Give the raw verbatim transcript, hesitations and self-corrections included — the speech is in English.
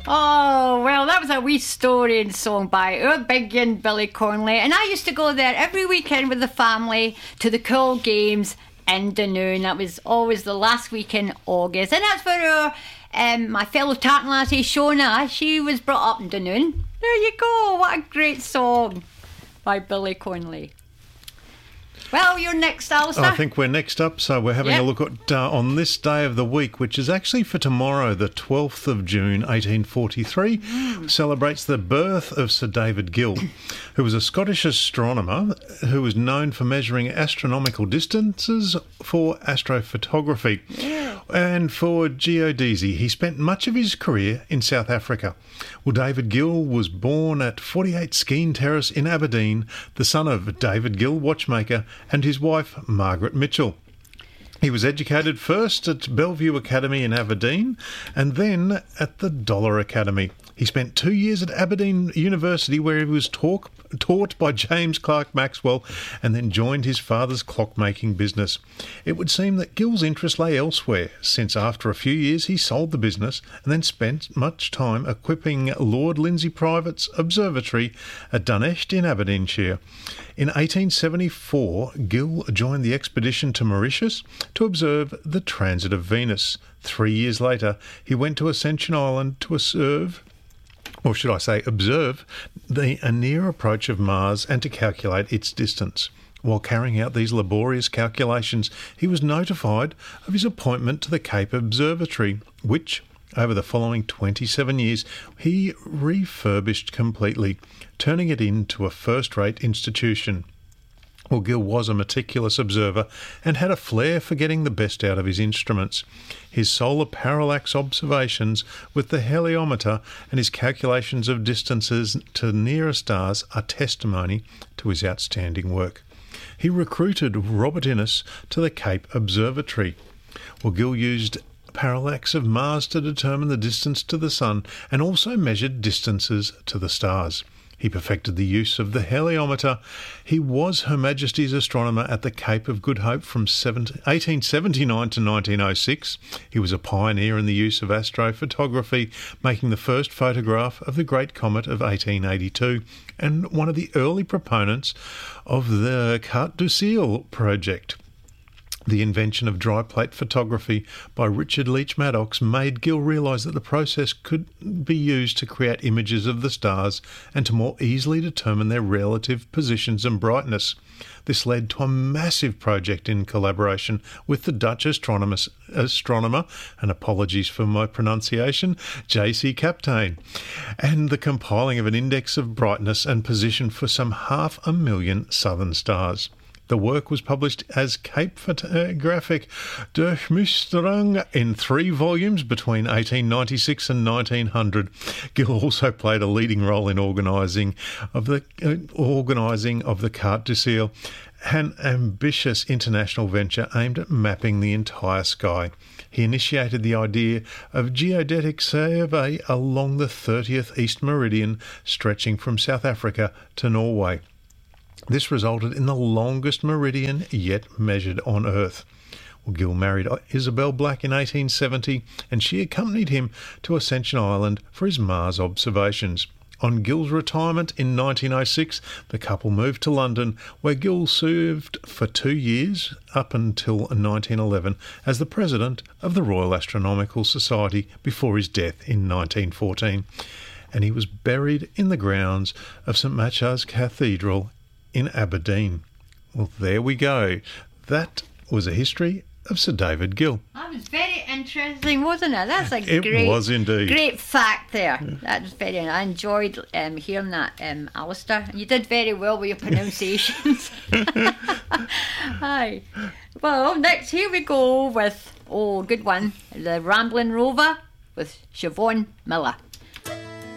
Oh, well, that was a wee story and song by our big young Billy Connolly. And I used to go there every weekend with the family to the cool games in Dunoon. That was always the last week in August. And that's for our, um, my fellow tartan lassie, Shona. She was brought up in Dunoon. There you go. What a great song by Billy Connolly. Well, you're next, Alistair. I think we're next up, so we're having yep. a look at uh, on this day of the week, which is actually for tomorrow, the twelfth of June, eighteen forty-three, mm. celebrates the birth of Sir David Gill, who was a Scottish astronomer who was known for measuring astronomical distances for astrophotography yeah. and for geodesy. He spent much of his career in South Africa. Well, David Gill was born at forty-eight Skene Terrace in Aberdeen, the son of David Gill, watchmaker, and his wife, Margaret Mitchell. He was educated first at Bellevue Academy in Aberdeen and then at the Dollar Academy. He spent two years at Aberdeen University where he was taught, taught by James Clerk Maxwell and then joined his father's clockmaking business. It would seem that Gill's interest lay elsewhere, since after a few years he sold the business and then spent much time equipping Lord Lindsay Private's observatory at Dunecht in Aberdeenshire. In eighteen seventy-four, Gill joined the expedition to Mauritius to observe the transit of Venus. Three years later, he went to Ascension Island to observe, or should I say observe, the near approach of Mars and to calculate its distance. While carrying out these laborious calculations, he was notified of his appointment to the Cape Observatory, which, over the following twenty-seven years, he refurbished completely, turning it into a first-rate institution. Well, Gill was a meticulous observer and had a flair for getting the best out of his instruments. His solar parallax observations with the heliometer and his calculations of distances to nearer stars are testimony to his outstanding work. He recruited Robert Innes to the Cape Observatory. Well, Gill used parallax of Mars to determine the distance to the Sun and also measured distances to the stars. He perfected the use of the heliometer. He was Her Majesty's astronomer at the Cape of Good Hope from eighteen seventy-nine to nineteen oh six. He was a pioneer in the use of astrophotography, making the first photograph of the Great Comet of eighteen eighty-two and one of the early proponents of the Carte du Ciel project. The invention of dry plate photography by Richard Leach Maddox made Gill realise that the process could be used to create images of the stars and to more easily determine their relative positions and brightness. This led to a massive project in collaboration with the Dutch astronomer, astronomer and apologies for my pronunciation, J C Kapteyn, and the compiling of an index of brightness and position for some half a million southern stars. The work was published as Cape Photographic Durchmusterung in three volumes between eighteen ninety-six and nineteen hundred. Gill also played a leading role in organising of the uh, organising of the Carte du Ciel, an ambitious international venture aimed at mapping the entire sky. He initiated the idea of geodetic survey along the thirtieth East Meridian, stretching from South Africa to Norway. This resulted in the longest meridian yet measured on Earth. Well, Gill married Isabel Black in eighteen seventy, and she accompanied him to Ascension Island for his Mars observations. On Gill's retirement in nineteen oh six, the couple moved to London, where Gill served for two years, up until nineteen eleven, as the president of the Royal Astronomical Society before his death in nineteen fourteen. And he was buried in the grounds of St Mathias Cathedral in Aberdeen. Well, there we go. That was a history of Sir David Gill. That was very interesting, wasn't it? That's a it great, was indeed. Great fact there. Yeah. That was very. I enjoyed um, hearing that, um, Alistair. You did very well with your pronunciations. Hi. Well, next here we go with oh, good one, the Ramblin' Rover with Siobhan Miller.